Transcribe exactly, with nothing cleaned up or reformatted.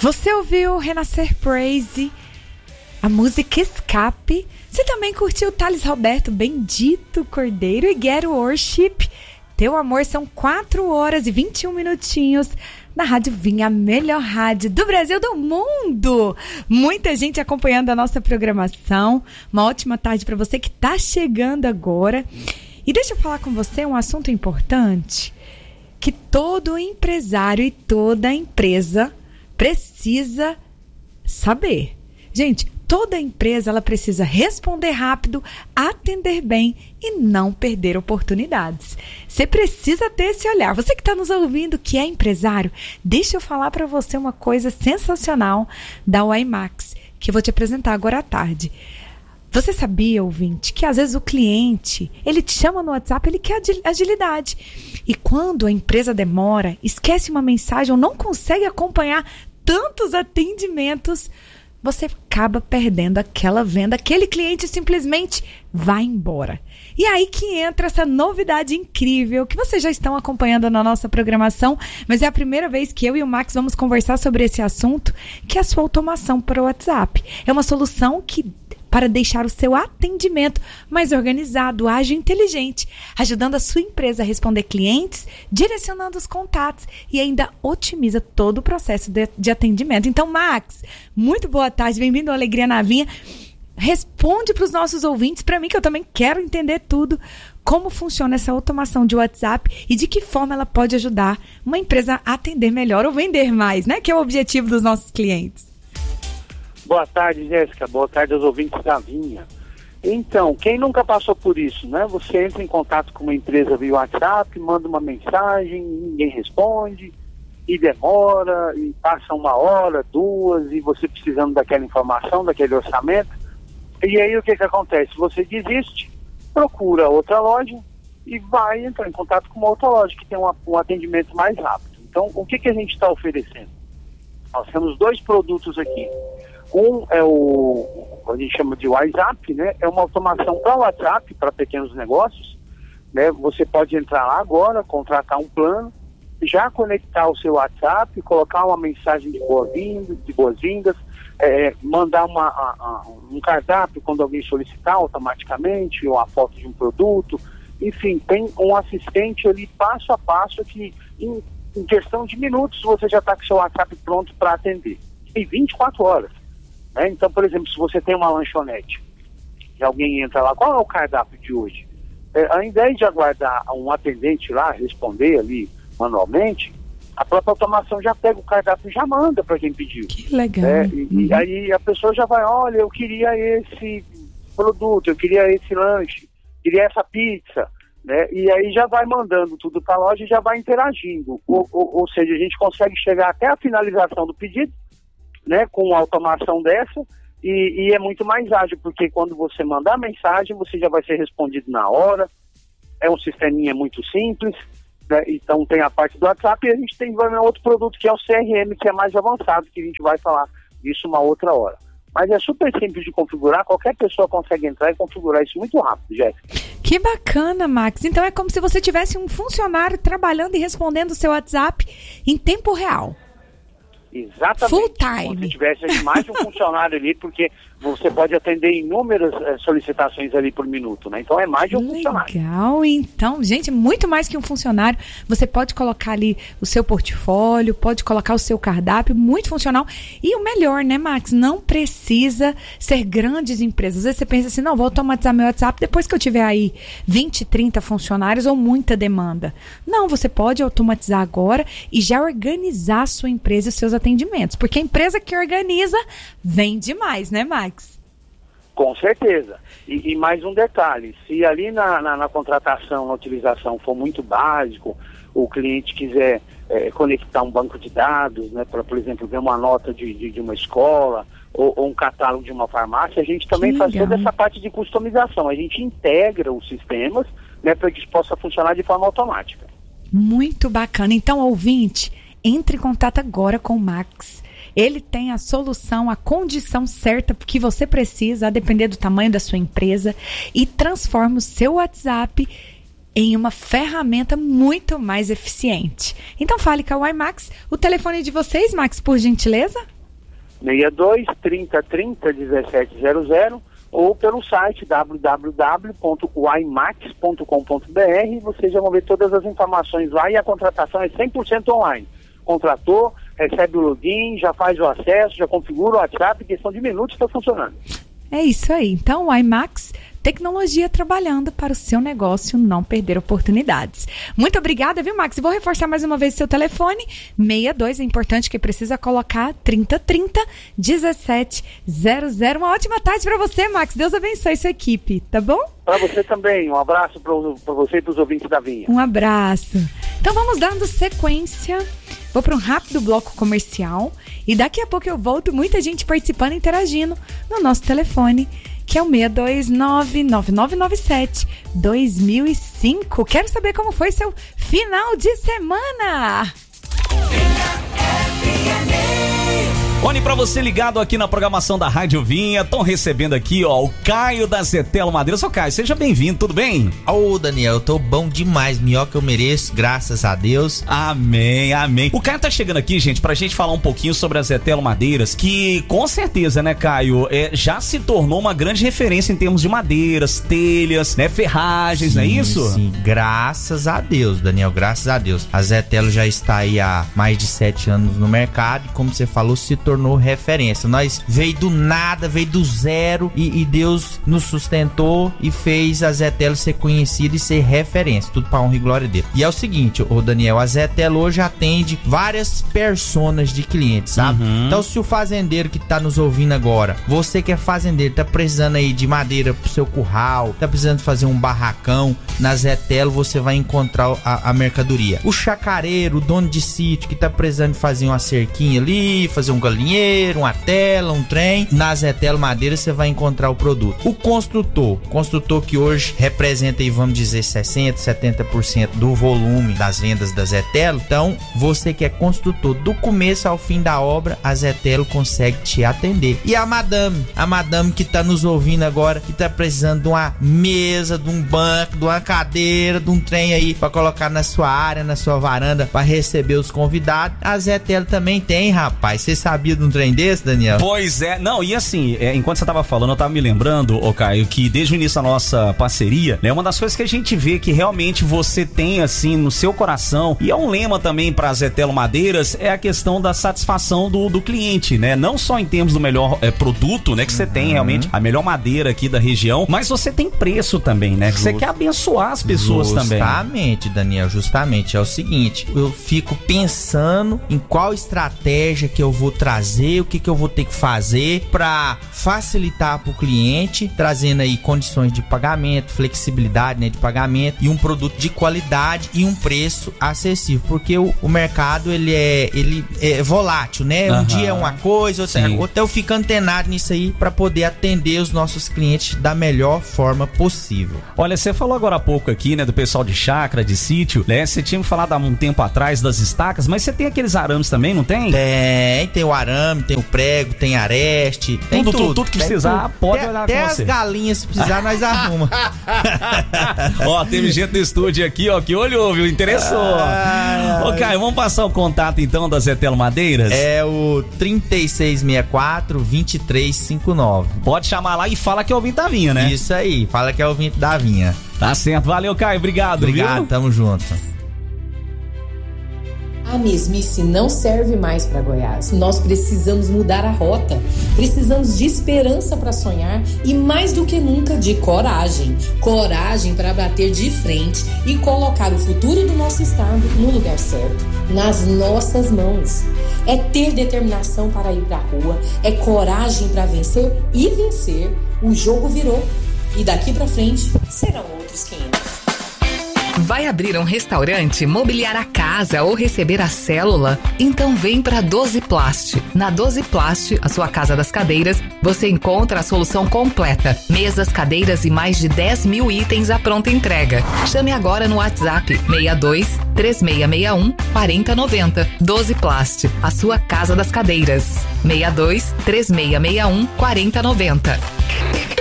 Você ouviu Renascer Praise, a música Escape. Você também curtiu Thales Roberto, Bendito Cordeiro e Get Worship. Teu Amor. São quatro horas e vinte e um minutinhos na Rádio Vinha, a melhor rádio do Brasil, do mundo. Muita gente acompanhando a nossa programação. Uma ótima tarde para você que está chegando agora. E deixa eu falar com você um assunto importante que todo empresário e toda empresa precisa saber. Gente, toda empresa ela precisa responder rápido, atender bem e não perder oportunidades. Você precisa ter esse olhar. Você que está nos ouvindo, que é empresário, deixa eu falar para você uma coisa sensacional da WiMAX, que eu vou te apresentar agora à tarde. Você sabia, ouvinte, que às vezes o cliente, ele te chama no WhatsApp, ele quer agilidade. E quando a empresa demora, esquece uma mensagem ou não consegue acompanhar tantos atendimentos, você acaba perdendo aquela venda, aquele cliente simplesmente vai embora. E aí que entra essa novidade incrível que vocês já estão acompanhando na nossa programação, mas é a primeira vez que eu e o Max vamos conversar sobre esse assunto, que é a sua automação para o WhatsApp. É uma solução que para deixar o seu atendimento mais organizado, ágil e inteligente, ajudando a sua empresa a responder clientes, direcionando os contatos e ainda otimiza todo o processo de, de atendimento. Então, Max, muito boa tarde, bem-vindo ao Alegria na Vinha. Responde para os nossos ouvintes, para mim, que eu também quero entender tudo, como funciona essa automação de WhatsApp e de que forma ela pode ajudar uma empresa a atender melhor ou vender mais, né? Que é o objetivo dos nossos clientes. Boa tarde, Jéssica. Boa tarde aos ouvintes da Vinha. Então, quem nunca passou por isso, né? Você entra em contato com uma empresa via WhatsApp, manda uma mensagem, ninguém responde, e demora, e passa uma hora, duas, e você precisando daquela informação, daquele orçamento. E aí o que que acontece? Você desiste, procura outra loja e vai entrar em contato com uma outra loja que tem um, um atendimento mais rápido. Então, o que que a gente está oferecendo? Nós temos dois produtos aqui. Um é o, a gente chama de WhatsApp, né? É uma automação para o WhatsApp, para pequenos negócios, né? Você pode entrar lá agora, contratar um plano, já conectar o seu WhatsApp, colocar uma mensagem de boas-vindas, de boas-vindas, é, mandar uma, a, a, um cardápio quando alguém solicitar automaticamente, ou a foto de um produto. Enfim, tem um assistente ali passo a passo que em, em questão de minutos você já está com o seu WhatsApp pronto para atender. Em vinte e quatro horas. É, então, por exemplo, se você tem uma lanchonete e alguém entra lá, qual é o cardápio de hoje? É, ao invés de aguardar um atendente lá responder ali manualmente, a própria automação já pega o cardápio e já manda para quem pediu. Que legal. É, e, uhum. e aí a pessoa já vai, olha, eu queria esse produto, eu queria esse lanche, queria essa pizza, né? E aí já vai mandando tudo para a loja e já vai interagindo. Ou, ou, ou seja, a gente consegue chegar até a finalização do pedido, né, com uma automação dessa, e, e é muito mais ágil, porque quando você mandar a mensagem, você já vai ser respondido na hora, é um sisteminha muito simples, né? Então tem a parte do WhatsApp e a gente tem um outro produto que é o C R M, que é mais avançado, que a gente vai falar disso uma outra hora. Mas é super simples de configurar, qualquer pessoa consegue entrar e configurar isso muito rápido, Jéssica. Que bacana, Max. Então é como se você tivesse um funcionário trabalhando e respondendo o seu WhatsApp em tempo real. Exatamente. Full time. Como se tivesse mais de um funcionário ali, porque você pode atender inúmeras é, solicitações ali por minuto, né? Então é mais de um Legal. funcionário. Legal, então, gente, muito mais que um funcionário. Você pode colocar ali o seu portfólio, pode colocar o seu cardápio, muito funcional. E o melhor, né, Max? Não precisa ser grandes empresas. Às vezes você pensa assim, não, vou automatizar meu WhatsApp depois que eu tiver aí vinte, trinta funcionários ou muita demanda. Não, você pode automatizar agora e já organizar a sua empresa e os seus atendimentos. Porque a empresa que organiza vende mais, né, Max? Com certeza. E, e mais um detalhe, se ali na, na, na contratação, na utilização for muito básico, o cliente quiser é, conectar um banco de dados, né, para, por exemplo, ver uma nota de, de, de uma escola ou, ou um catálogo de uma farmácia, a gente também faz toda essa parte de customização. A gente integra os sistemas, né, para que isso possa funcionar de forma automática. Muito bacana. Então, ouvinte, entre em contato agora com o Max. Ele tem a solução, a condição certa que você precisa, a depender do tamanho da sua empresa, e transforma o seu WhatsApp em uma ferramenta muito mais eficiente. Então fale com a WiMAX. O telefone de vocês, Max, por gentileza? seis dois, trinta, trinta, dezessete zero zero ou pelo site w w w ponto waimax ponto com ponto b r. Vocês já vão ver todas as informações lá e a contratação é cem por cento online. Contratou, recebe o login, já faz o acesso, já configura o WhatsApp, em questão de minutos está funcionando. É isso aí. Então, o iMax, tecnologia trabalhando para o seu negócio não perder oportunidades. Muito obrigada, viu, Max? Vou reforçar mais uma vez seu telefone. seis dois, é importante que precisa colocar trinta, trinta, dezessete zero zero. Uma ótima tarde para você, Max. Deus abençoe sua equipe, tá bom? Para você também. Um abraço para você e para os ouvintes da Vinha. Um abraço. Então, vamos dando sequência. Vou para um rápido bloco comercial e daqui a pouco eu volto, muita gente participando e interagindo no nosso telefone, que é o seis dois nove, nove nove nove sete, dois mil e cinco. Quero saber como foi seu final de semana. Olhe, pra você ligado aqui na programação da Rádio Vinha, estão recebendo aqui, ó, o Caio da Zetelo Madeiras. Ô, Caio, seja bem-vindo, tudo bem? Ô, Daniel, eu tô bom demais, melhor que eu mereço, graças a Deus. Amém, amém. O Caio tá chegando aqui, gente, pra gente falar um pouquinho sobre a Zetelo Madeiras, que com certeza, né, Caio, é, já se tornou uma grande referência em termos de madeiras, telhas, né, ferragens, sim, não é isso? Sim, graças a Deus, Daniel, graças a Deus. A Zetelo já está aí há mais de sete anos no mercado e, como você falou, se tornou tornou referência. Nós veio do nada, veio do zero e, e Deus nos sustentou e fez a Zetelo ser conhecida e ser referência, tudo para honra e glória dele. E é o seguinte, ô Daniel, a Zetelo hoje atende várias personas de clientes, sabe? Uhum. Então, se o fazendeiro que tá nos ouvindo agora, você que é fazendeiro, tá precisando aí de madeira pro seu curral, tá precisando fazer um barracão, na Zetelo você vai encontrar a, a mercadoria. O chacareiro, o dono de sítio que tá precisando fazer uma cerquinha ali, fazer um galinheiro, uma tela, um trem, na Zetelo Madeira você vai encontrar o produto. O construtor, construtor que hoje representa aí, vamos dizer, sessenta, setenta por cento do volume das vendas da Zetelo. Então, você que é construtor, do começo ao fim da obra, a Zetelo consegue te atender. E a madame, a madame que tá nos ouvindo agora, que tá precisando de uma mesa, de um banco, de uma cadeira, de um trem aí pra colocar na sua área, na sua varanda, pra receber os convidados, a Zetelo também tem, rapaz. Você sabia de um trem desse, Daniel? Pois é, não, e assim, é, enquanto você tava falando, eu tava me lembrando, ô Caio, que desde o início da nossa parceria, né, uma das coisas que a gente vê que realmente você tem, assim, no seu coração, e é um lema também pra Zetelo Madeiras, é a questão da satisfação do, do cliente, né, não só em termos do melhor é, produto, né, que você uhum. tem realmente a melhor madeira aqui da região, mas você tem preço também, né, que você quer abençoar as pessoas justamente, também. Justamente, Daniel, justamente, é o seguinte, eu fico pensando em qual estratégia que eu vou trazer, o que que eu vou ter que fazer para facilitar para o cliente, trazendo aí condições de pagamento, flexibilidade, né, de pagamento e um produto de qualidade e um preço acessível, porque o, o mercado ele é, ele é volátil, né? Um uhum. dia é uma coisa, outra é outra. Então eu fico antenado nisso aí para poder atender os nossos clientes da melhor forma possível. Olha, você falou agora há pouco aqui, né, do pessoal de chácara, de sítio, né? Você tinha me falado há um tempo atrás das estacas, mas você tem aqueles arames também, não tem? Tem, tem o arame, tem o prego, tem areste, tem tudo, tudo. Tudo, tudo que precisar, tudo. Pode até, olhar até com as você. galinhas, se precisar, nós arruma. Ó, teve gente no estúdio aqui, ó, que olhou, viu? Interessou. Ah, Ô, Caio, vamos passar o contato então da Zetelo Madeiras? É o trinta e seis sessenta e quatro, vinte e três cinquenta e nove. Pode chamar lá e fala que é ouvinte da Vinha, né? Isso aí, fala que é ouvinte da Vinha. Tá certo, valeu, Caio, obrigado. Obrigado, viu? Tamo junto. A mesmice não serve mais para Goiás. Nós precisamos mudar a rota. Precisamos de esperança para sonhar e, mais do que nunca, de coragem. Coragem para bater de frente e colocar o futuro do nosso estado no lugar certo, nas nossas mãos. É ter determinação para ir para a rua, é coragem para vencer e vencer. O jogo virou e daqui para frente serão outros quinhentos. Vai abrir um restaurante, mobiliar a casa ou receber a célula? Então vem para doze Plast. Na doze Plast, a sua casa das cadeiras, você encontra a solução completa. Mesas, cadeiras e mais de dez mil itens à pronta entrega. Chame agora no WhatsApp seis dois, três seis seis um, quatro zero nove zero. doze Plast, a sua casa das cadeiras. seis dois, três seis seis um, quatro zero nove zero.